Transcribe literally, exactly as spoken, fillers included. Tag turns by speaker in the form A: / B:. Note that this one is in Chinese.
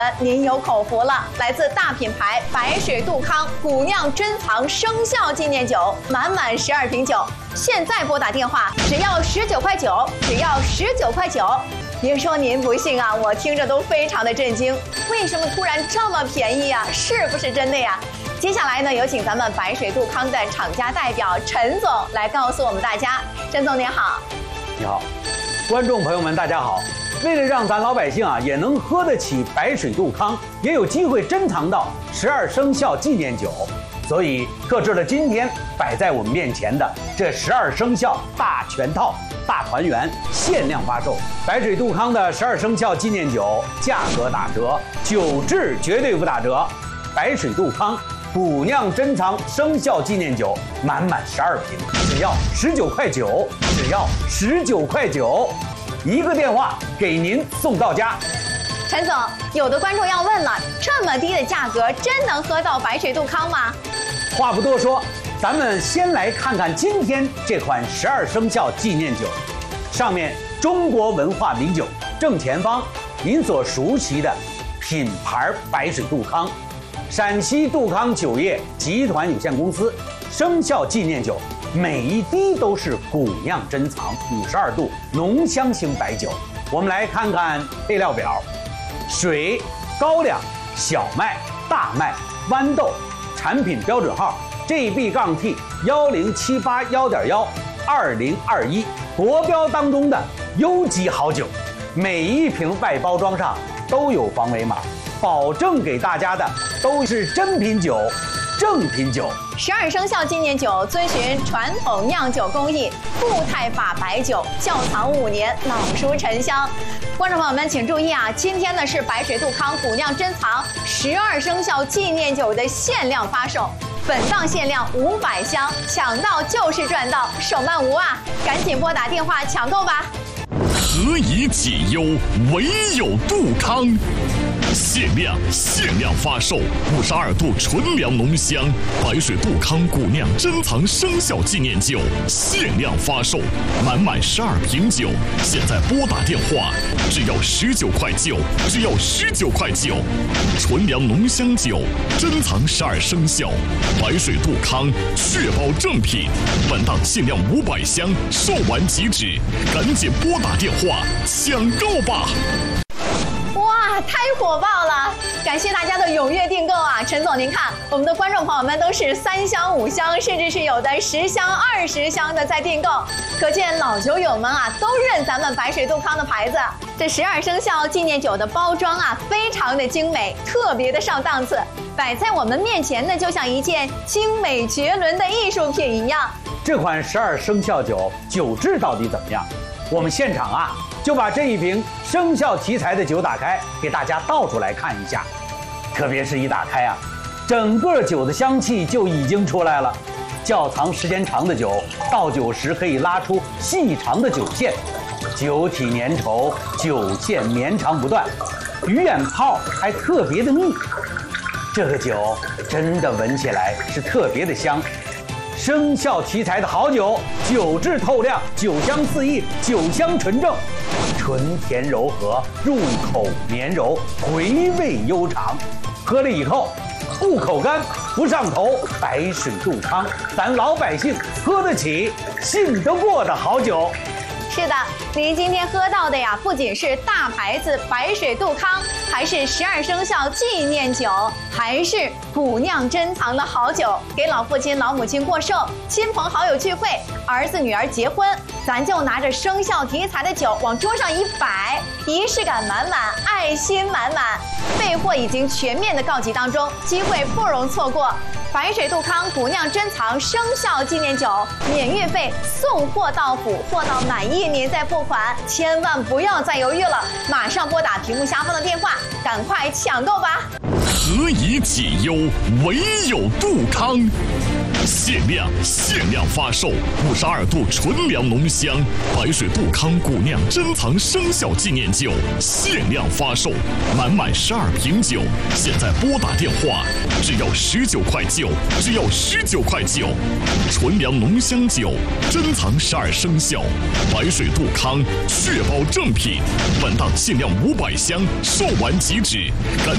A: 您有口福了！来自大品牌白水杜康古酿珍藏生肖纪念酒，满满十二瓶酒，现在拨打电话只要十九块九，只要十九块九。别说您不信啊，我听着都非常的震惊，为什么突然这么便宜啊？是不是真的呀？接下来呢，有请咱们白水杜康的厂家代表陈总来告诉我们大家。陈总您好。
B: 你好，观众朋友们大家好。为了让咱老百姓啊也能喝得起白水杜康，也有机会珍藏到十二生肖纪念酒，所以特制了今天摆在我们面前的这十二生肖大全套大团圆限量发售。白水杜康的十二生肖纪念酒价格打折，酒质绝对不打折。白水杜康古酿珍藏生肖纪念酒满满十二瓶，只要十九块九，只要十九块九。一个电话给您送到家。
A: 陈总，有的观众要问了，这么低的价格真能喝到白水杜康吗？
B: 话不多说，咱们先来看看今天这款十二生肖纪念酒，上面中国文化名酒，正前方您所熟悉的品牌白水杜康，陕西杜康酒业集团有限公司生肖纪念酒。每一滴都是古酿珍藏五十二度浓香型白酒。我们来看看配料表：水、高粱、小麦、大麦、豌豆，产品标准号 G B T 幺零七八幺点幺二零二一，国标当中的优级好酒。每一瓶外包装上都有防伪码，保证给大家的都是真品酒。正品酒，
A: 十二生肖纪念酒遵循传统酿酒工艺，固态法白酒，窖藏五年，老熟陈香。观众朋友们请注意啊，今天呢是白水杜康古酿珍藏十二生肖纪念酒的限量发售，本档限量五百箱，抢到就是赚到，手慢无啊！赶紧拨打电话抢购吧。
C: 何以解忧，唯有杜康。限量限量发售五十二度纯粮浓香白水杜康古酿珍藏生肖纪念酒，限量发售，满满十二瓶酒，现在拨打电话只要十九块九，只要十九块九。纯粮浓香酒，珍藏十二生肖，白水杜康，确保正品。本档限量五百箱，售完即止，赶紧拨打电话抢购吧！
A: 哇，太火爆了！感谢大家的踊跃订购啊！陈总，您看，我们的观众朋友们都是三箱、五箱，甚至是有的十箱、二十箱的在订购，可见老酒友们啊都认咱们白水杜康的牌子。这十二生肖纪念酒的包装啊，非常的精美，特别的上档次，摆在我们面前呢，就像一件精美绝伦的艺术品一样。
B: 这款十二生肖酒酒质到底怎么样？我们现场啊就把这一瓶生肖题材的酒打开，给大家倒出来看一下。特别是一打开啊，整个酒的香气就已经出来了。窖藏时间长的酒，倒酒时可以拉出细长的酒线，酒体粘稠，酒线绵长不断，鱼眼泡还特别的密。这个酒真的闻起来是特别的香。生肖题材的好酒，酒质透亮，酒香四溢，酒香纯正，纯甜柔和，入口绵柔，回味悠长。喝了以后不口干不上头，白水杜康，咱老百姓喝得起信得过的好酒。
A: 是的，您今天喝到的呀，不仅是大牌子白水杜康，还是十二生肖纪念酒，还是古酿珍藏的好酒。给老父亲、老母亲过寿，亲朋好友聚会，儿子女儿结婚，咱就拿着生肖题材的酒往桌上一摆，仪式感满满，爱心满满。备货已经全面的告急当中，机会不容错过。白水杜康古酿珍藏生肖纪念酒，免运费，送货到府，货到满意您再付款，千万不要再犹豫了，马上拨打屏幕下方的电话，赶快抢购吧！
C: 何以解忧，唯有杜康。限量限量发售五十二度纯粮浓香白水杜康古酿珍藏生肖纪念酒，限量发售，满满十二瓶酒，现在拨打电话只要十九块九，只要十九块九。纯粮浓香酒，珍藏十二生肖，白水杜康，确保正品。本档限量五百箱，售完即止，赶